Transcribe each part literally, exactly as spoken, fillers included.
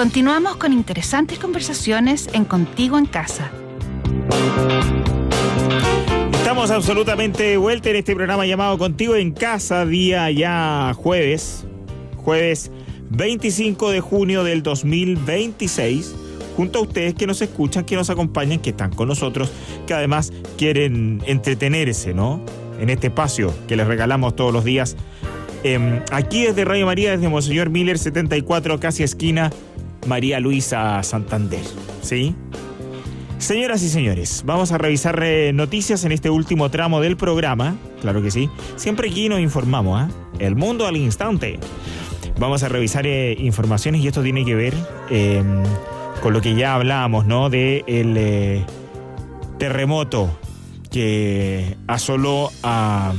Continuamos con interesantes conversaciones en Contigo en Casa. Estamos absolutamente de vuelta en este programa llamado Contigo en Casa, día ya jueves, jueves veinticinco de junio del dos mil veintiséis, junto a ustedes que nos escuchan, que nos acompañan, que están con nosotros, que además quieren entretenerse, ¿no? En este espacio que les regalamos todos los días. Eh, aquí desde Radio María, desde Monseñor Miller setenta y cuatro, casi esquina María Luisa Santander, ¿sí? Señoras y señores, vamos a revisar eh, noticias en este último tramo del programa, claro que sí. Siempre aquí nos informamos, ¿eh? El mundo al instante. Vamos a revisar eh, informaciones y esto tiene que ver eh, con lo que ya hablábamos, ¿no? De el eh, terremoto que asoló a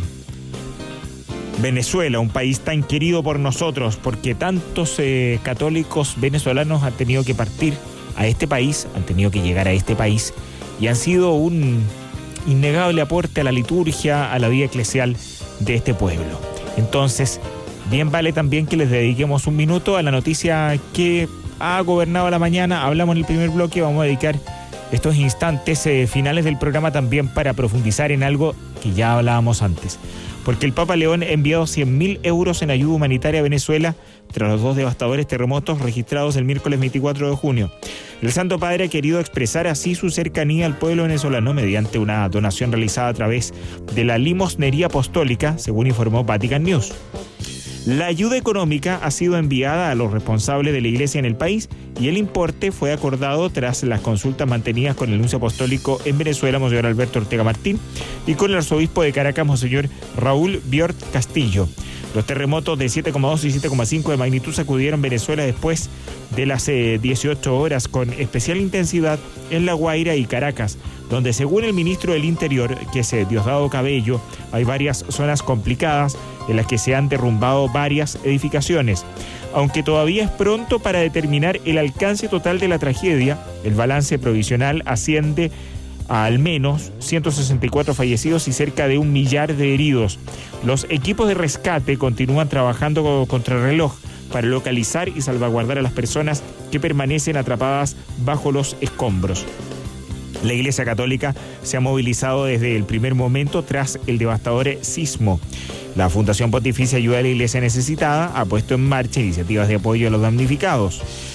Venezuela, un país tan querido por nosotros, porque tantos eh, católicos venezolanos han tenido que partir a este país, han tenido que llegar a este país y han sido un innegable aporte a la liturgia, a la vida eclesial de este pueblo. Entonces, bien vale también que les dediquemos un minuto a la noticia que ha gobernado la mañana. Hablamos en el primer bloque, vamos a dedicar estos instantes eh, finales del programa también para profundizar en algo que ya hablábamos antes. Porque el Papa León ha enviado cien mil euros en ayuda humanitaria a Venezuela tras los dos devastadores terremotos registrados el miércoles veinticuatro de junio. El Santo Padre ha querido expresar así su cercanía al pueblo venezolano mediante una donación realizada a través de la limosnería apostólica, según informó Vatican News. La ayuda económica ha sido enviada a los responsables de la Iglesia en el país y el importe fue acordado tras las consultas mantenidas con el nuncio apostólico en Venezuela, Monseñor Alberto Ortega Martín, y con el arzobispo de Caracas, Monseñor Raúl Biort Castillo. Los terremotos de siete coma dos y siete coma cinco de magnitud sacudieron Venezuela después de las eh, dieciocho horas, con especial intensidad en La Guaira y Caracas, donde según el ministro del Interior, que es eh, Diosdado Cabello, hay varias zonas complicadas en las que se han derrumbado varias edificaciones. Aunque todavía es pronto para determinar el alcance total de la tragedia, el balance provisional asciende a al menos ciento sesenta y cuatro fallecidos y cerca de un millar de heridos. Los equipos de rescate continúan trabajando contra el reloj para localizar y salvaguardar a las personas que permanecen atrapadas bajo los escombros. La Iglesia Católica se ha movilizado desde el primer momento tras el devastador sismo. La Fundación Pontificia Ayuda a la Iglesia Necesitada ha puesto en marcha iniciativas de apoyo a los damnificados.